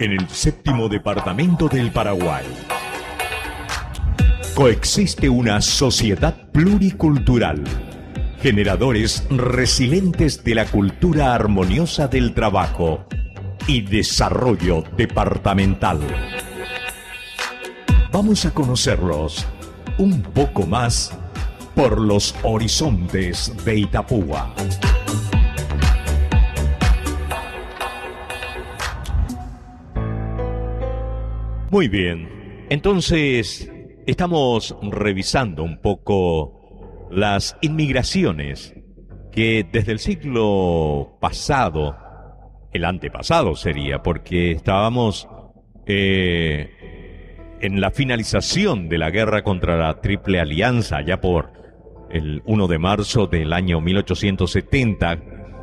en el séptimo departamento del Paraguay, coexiste una sociedad pluricultural, generadores resilientes de la cultura armoniosa del trabajo y desarrollo departamental. Vamos a conocerlos un poco más por los horizontes de Itapúa. Muy bien, entonces estamos revisando un poco las inmigraciones que desde el siglo pasado, el antepasado sería, porque estábamos en la finalización de la guerra contra la Triple Alianza, ya por el 1 de marzo del año 1870,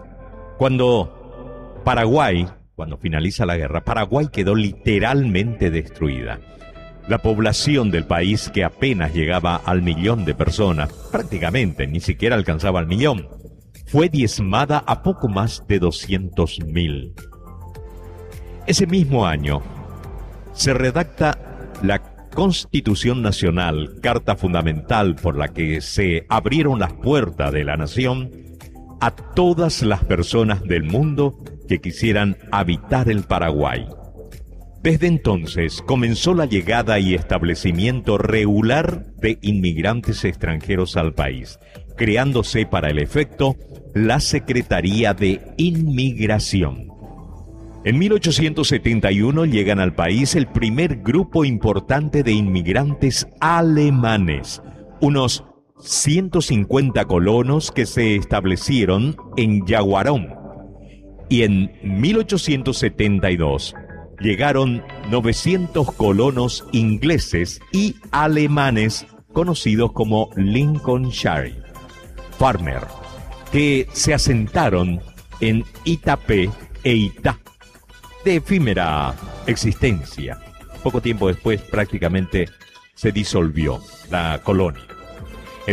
cuando finaliza la guerra, Paraguay quedó literalmente destruida. La población del país, que apenas llegaba al 1.000.000 de personas, prácticamente ni siquiera alcanzaba el 1.000.000, fue diezmada a poco más de 200.000. Ese mismo año se redacta la Constitución Nacional, carta fundamental por la que se abrieron las puertas de la nación a todas las personas del mundo que quisieran habitar el Paraguay. Desde entonces comenzó la llegada y establecimiento regular de inmigrantes extranjeros al país, creándose para el efecto la Secretaría de Inmigración. En 1871 llegan al país el primer grupo importante de inmigrantes alemanes, unos 150 colonos que se establecieron en Yaguarón. Y en 1872 llegaron 900 colonos ingleses y alemanes conocidos como Lincolnshire Farmer, que se asentaron en Itapé e Itá, de efímera existencia. Poco tiempo después prácticamente se disolvió la colonia. En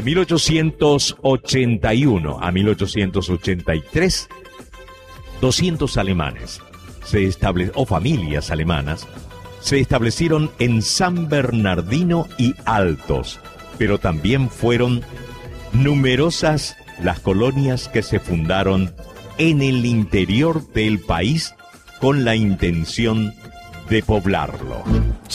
1881 a 1883, 200 alemanes o familias alemanas se establecieron en San Bernardino y Altos, pero también fueron numerosas las colonias que se fundaron en el interior del país con la intención de poblarlo.